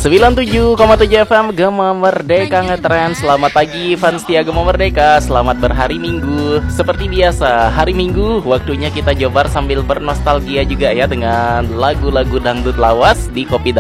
97,7 FM Gema Merdeka ngetren. Selamat pagi fans setia Gema Merdeka. Selamat berhari Minggu. Seperti biasa, hari Minggu waktunya kita jobar sambil bernostalgia juga ya dengan lagu-lagu dangdut lawas di Kopi